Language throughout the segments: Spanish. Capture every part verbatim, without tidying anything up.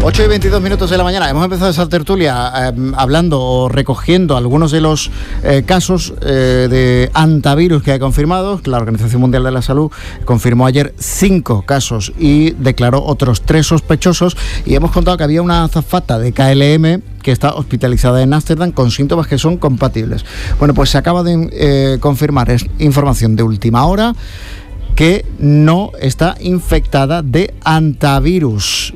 ocho y veintidós minutos de la mañana. Hemos empezado esa tertulia eh, hablando o recogiendo algunos de los eh, casos eh, de antivirus que hay confirmados. La Organización Mundial de la Salud confirmó ayer cinco casos y declaró otros tres sospechosos. Y hemos contado que había una azafata de K L M que está hospitalizada en Ámsterdam con síntomas que son compatibles. Bueno, pues se acaba de eh, confirmar, es información de última hora, que no está infectada de antivirus.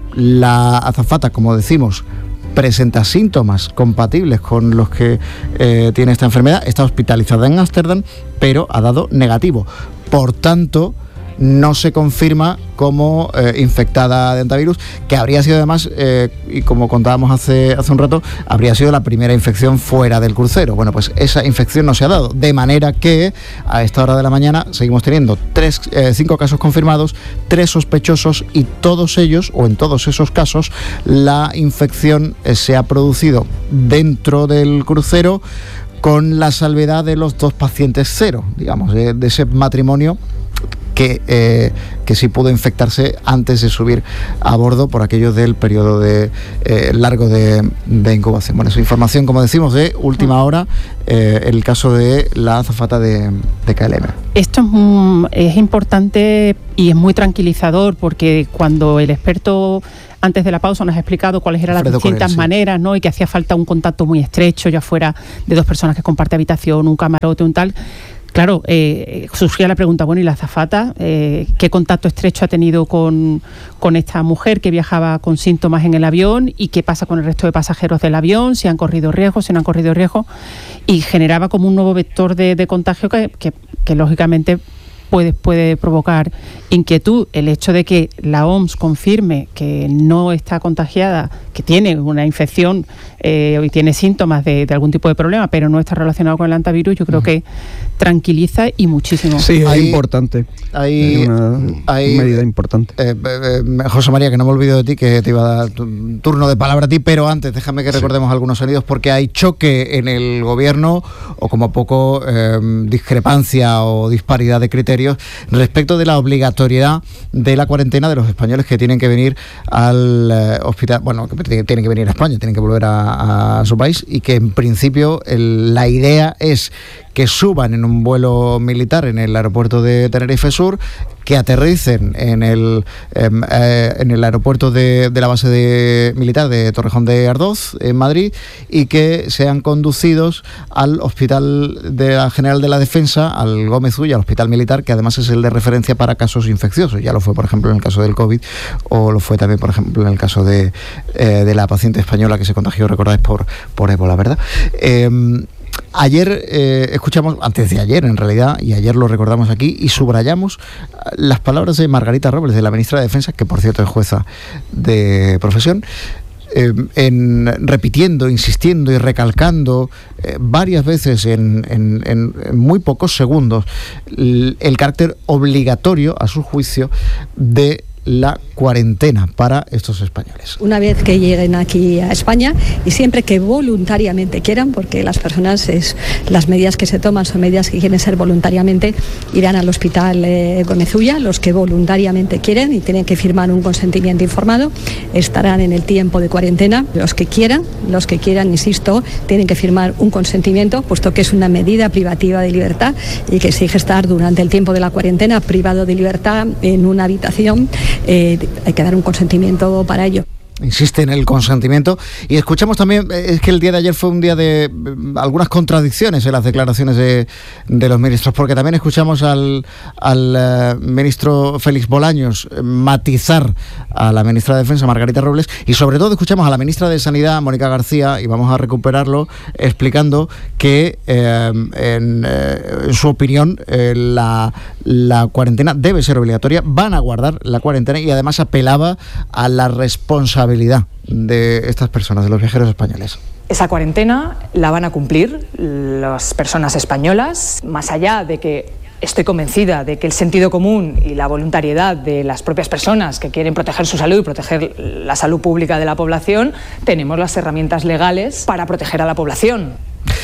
La azafata, como decimos, presenta síntomas compatibles con los que eh, tiene esta enfermedad, está hospitalizada en Ámsterdam, pero ha dado negativo. Por tanto, no se confirma como eh, infectada de antivirus, que habría sido además, eh, y como contábamos hace, hace un rato, habría sido la primera infección fuera del crucero. Bueno, pues esa infección no se ha dado, de manera que a esta hora de la mañana seguimos teniendo tres, eh, cinco casos confirmados, tres sospechosos, y todos ellos, o en todos esos casos, la infección eh, se ha producido dentro del crucero, con la salvedad de los dos pacientes cero, digamos, de, de ese matrimonio que, eh, que sí pudo infectarse antes de subir a bordo por aquello del periodo de eh, largo de, de incubación. Bueno, esa información, como decimos, de última hora, eh, el caso de la azafata de, de K L M. Esto es, un, es importante y es muy tranquilizador, porque cuando el experto antes de la pausa nos ha explicado cuáles eran Alfredo las distintas Corel, sí. maneras, ¿no? Y que hacía falta un contacto muy estrecho, ya fuera de dos personas que comparten habitación, un camarote, un tal. Claro, eh, surgía la pregunta, bueno, ¿y la azafata? Eh, ¿Qué contacto estrecho ha tenido con, con esta mujer que viajaba con síntomas en el avión? ¿Y qué pasa con el resto de pasajeros del avión? ¿Si han corrido riesgo, si no han corrido riesgo? Y generaba como un nuevo vector de, de contagio que, que, que lógicamente puede, puede provocar inquietud. El hecho de que la O M S confirme que no está contagiada, que tiene una infección eh, y tiene síntomas de, de algún tipo de problema, pero no está relacionado con el antivirus, yo creo que tranquiliza y muchísimo. Sí, es hay, importante. Hay, es una hay, medida importante. Eh, eh, José María, que no me olvido de ti, que te iba a dar tu, turno de palabra a ti, pero antes déjame que recordemos sí. algunos sonidos, porque hay choque en el gobierno, o como poco eh, discrepancia o disparidad de criterios respecto de la obligatoriedad de la cuarentena de los españoles que tienen que venir al eh, hospital, bueno, que tienen que venir a España, tienen que volver a, a su país, y que en principio el, la idea es que suban en un vuelo militar en el aeropuerto de Tenerife Sur, que aterricen en el eh, eh, en el aeropuerto de, de la base de, militar de Torrejón de Ardoz, en Madrid, y que sean conducidos al Hospital de la General de la Defensa, al Gómez Ulla, al Hospital Militar, que además es el de referencia para casos infecciosos. Ya lo fue, por ejemplo, en el caso del COVID, o lo fue también, por ejemplo, en el caso de, eh, de la paciente española que se contagió, recordáis, por, por ébola, ¿verdad? Eh, Ayer eh, escuchamos, antes de ayer en realidad, y ayer lo recordamos aquí, y subrayamos las palabras de Margarita Robles, de la ministra de Defensa, que por cierto es jueza de profesión, eh, en, repitiendo, insistiendo y recalcando eh, varias veces en, en, en, en muy pocos segundos el, el carácter obligatorio, a su juicio, de la cuarentena para estos españoles. Una vez que lleguen aquí a España, y siempre que voluntariamente quieran, porque las personas, es, las medidas que se toman son medidas que quieren ser voluntariamente, irán al hospital eh, Gómez Ulla. Los que voluntariamente quieren y tienen que firmar un consentimiento informado estarán en el tiempo de cuarentena. Los que quieran, los que quieran, insisto, tienen que firmar un consentimiento, puesto que es una medida privativa de libertad y que exige estar durante el tiempo de la cuarentena privado de libertad en una habitación. Eh, hay que dar un consentimiento para ello. Insiste en el consentimiento. Y escuchamos también, es que el día de ayer fue un día de eh, algunas contradicciones en las declaraciones de, de los ministros, porque también escuchamos al, al eh, ministro Félix Bolaños eh, matizar a la ministra de Defensa, Margarita Robles, y sobre todo escuchamos a la ministra de Sanidad, Mónica García, y vamos a recuperarlo, explicando que eh, en, eh, en su opinión eh, la, la cuarentena debe ser obligatoria, van a guardar la cuarentena, y además apelaba a la responsabilidad de estas personas, de los viajeros españoles. Esa cuarentena la van a cumplir las personas españolas, más allá de que estoy convencida de que el sentido común y la voluntariedad de las propias personas que quieren proteger su salud y proteger la salud pública de la población, tenemos las herramientas legales para proteger a la población.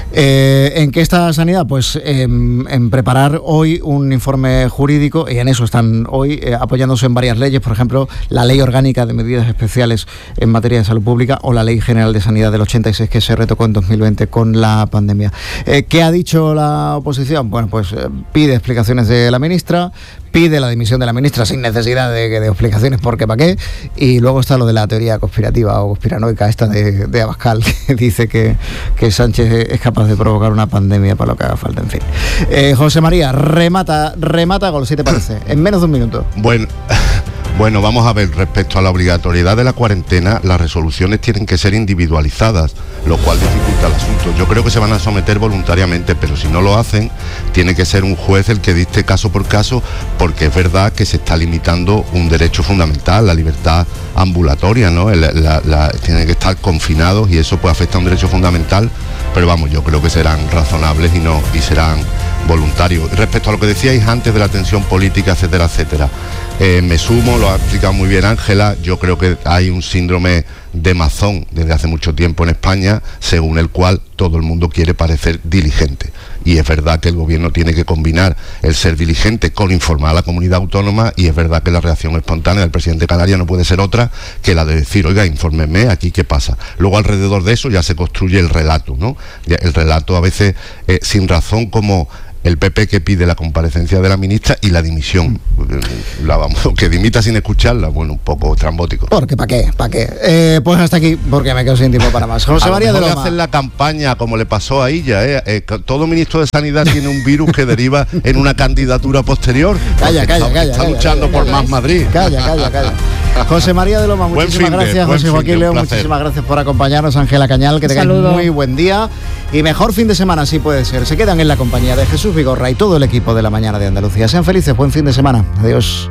Eh, ¿En qué está Sanidad? Pues eh, en preparar hoy un informe jurídico, y en eso están hoy eh, apoyándose en varias leyes, por ejemplo, la Ley Orgánica de Medidas Especiales en materia de salud pública o la Ley General de Sanidad del ochenta y seis, que se retocó en dos mil veinte con la pandemia. Eh, ¿Qué ha dicho la oposición? Bueno, pues eh, pide explicaciones de la ministra, pide la dimisión de la ministra sin necesidad de, de explicaciones, porque para qué, y luego está lo de la teoría conspirativa o conspiranoica esta de, de Abascal, que dice que, que Sánchez es capaz de provocar una pandemia para lo que haga falta, en fin. Eh, José María, remata, remata gol, si te parece, en menos de un minuto. Bueno... Bueno, vamos a ver, respecto a la obligatoriedad de la cuarentena, las resoluciones tienen que ser individualizadas, lo cual dificulta el asunto. Yo creo que se van a someter voluntariamente, pero si no lo hacen, tiene que ser un juez el que dicte caso por caso, porque es verdad que se está limitando un derecho fundamental, la libertad ambulatoria, ¿no? La, la, la, tienen que estar confinados y eso puede afectar a un derecho fundamental, pero vamos, yo creo que serán razonables y no y serán voluntarios. Respecto a lo que decíais antes de la tensión política, etcétera, etcétera, eh, me sumo, lo ha explicado muy bien Ángela, yo creo que hay un síndrome de mazón desde hace mucho tiempo en España, según el cual todo el mundo quiere parecer diligente. Y es verdad que el gobierno tiene que combinar el ser diligente con informar a la comunidad autónoma, y es verdad que la reacción espontánea del presidente de Canarias no puede ser otra que la de decir, oiga, infórmenme aquí qué pasa. Luego alrededor de eso ya se construye el relato, ¿no? El relato a veces eh, sin razón, como el P P que pide la comparecencia de la ministra y la dimisión. La, vamos, que dimita sin escucharla, bueno, un poco trambótico. Porque, ¿para qué? ¿Para qué? Eh, pues hasta aquí, porque me quedo sin tiempo para más. José María de Loma. Hacer la campaña como le pasó a ella, ¿eh? Eh, todo ministro de Sanidad tiene un virus que deriva en una candidatura posterior. Calla, calla, está, calla. Está calla, luchando calla, por calla, más Madrid. Calla, calla, calla. José María de Loma, muchísimas gracias. José Joaquín León, muchísimas gracias por acompañarnos. Ángela Cañal, que tengáis muy buen día y mejor fin de semana, si puede ser. Se quedan en la compañía de Jesús Vigorra y todo el equipo de La Mañana de Andalucía. Sean felices, buen fin de semana. Adiós.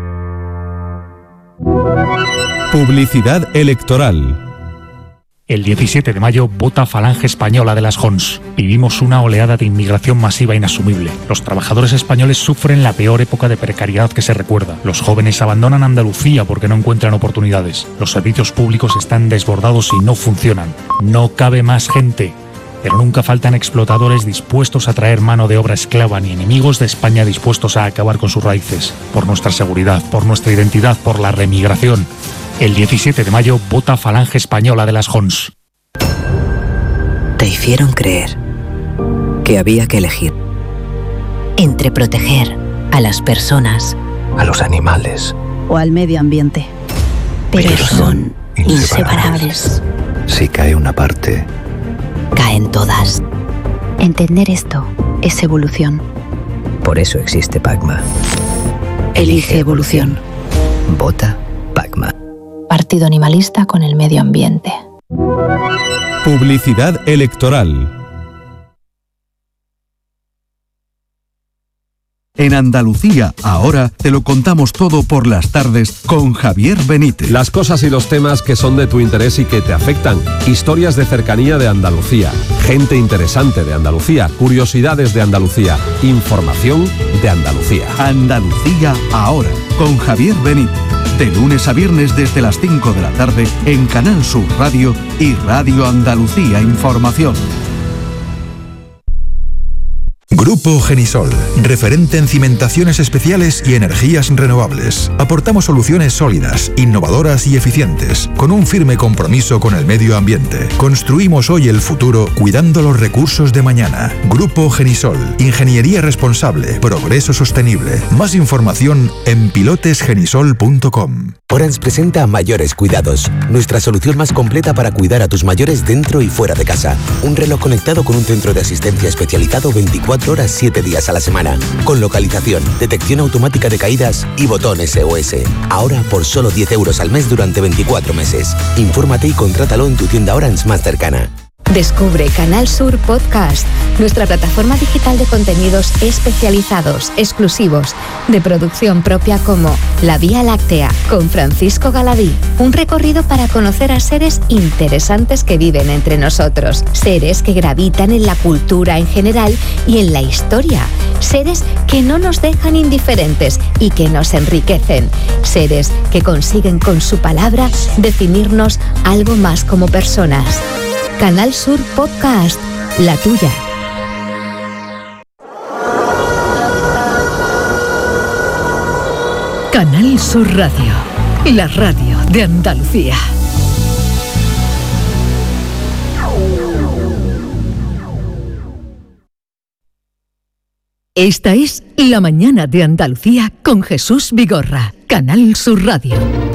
Publicidad electoral. El diecisiete de mayo vota Falange Española de las Jons. Vivimos una oleada de inmigración masiva inasumible. Los trabajadores españoles sufren la peor época de precariedad que se recuerda. Los jóvenes abandonan Andalucía porque no encuentran oportunidades. Los servicios públicos están desbordados y no funcionan. No cabe más gente. Pero nunca faltan explotadores dispuestos a traer mano de obra esclava, ni enemigos de España dispuestos a acabar con sus raíces. Por nuestra seguridad, por nuestra identidad, por la remigración. El diecisiete de mayo vota Falange Española de las Jons. Te hicieron creer que había que elegir entre proteger a las personas, a los animales o al medio ambiente. Pero, Pero son inseparables. Si cae una parte, caen todas. Entender esto es evolución. Por eso existe Pacma. Elige evolución. Vota Pacma. Partido Animalista con el medio ambiente. Publicidad electoral. En Andalucía, ahora te lo contamos todo por las tardes con Javier Benítez. Las cosas y los temas que son de tu interés y que te afectan. Historias de cercanía de Andalucía. Gente interesante de Andalucía. Curiosidades de Andalucía. Información de Andalucía. Andalucía ahora con Javier Benítez. De lunes a viernes desde las cinco de la tarde en Canal Sur Radio y Radio Andalucía Información. Grupo Genisol, referente en cimentaciones especiales y energías renovables. Aportamos soluciones sólidas, innovadoras y eficientes, con un firme compromiso con el medio ambiente. Construimos hoy el futuro cuidando los recursos de mañana. Grupo Genisol, ingeniería responsable, progreso sostenible. Más información en pilotes genisol punto com. Orange presenta Mayores Cuidados, nuestra solución más completa para cuidar a tus mayores dentro y fuera de casa. Un reloj conectado con un centro de asistencia especializado veinticuatro horas, siete días a la semana, con localización, detección automática de caídas y botón S O S. Ahora por solo diez euros al mes durante veinticuatro meses. Infórmate y contrátalo en tu tienda Orange más cercana. Descubre Canal Sur Podcast, nuestra plataforma digital de contenidos especializados, exclusivos, de producción propia, como La Vía Láctea, con Francisco Galadí. Un recorrido para conocer a seres interesantes que viven entre nosotros. Seres que gravitan en la cultura en general y en la historia. Seres que no nos dejan indiferentes y que nos enriquecen. Seres que consiguen con su palabra definirnos algo más como personas. Canal Sur Podcast, la tuya, Sur Radio, la radio de Andalucía. Esta es La Mañana de Andalucía con Jesús Vigorra, Canal Sur Radio.